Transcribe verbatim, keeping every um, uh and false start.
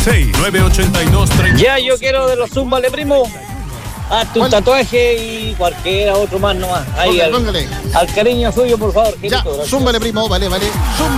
seis nueve ocho dos tres. Ya, yo quiero de los Zúmbale, primo. Hazte un tatuaje y cualquiera otro más nomás. Ahí, Póngale, al, póngale. al cariño suyo, por favor. Ya, zúmbale, primo, vale, vale. Zúmbale.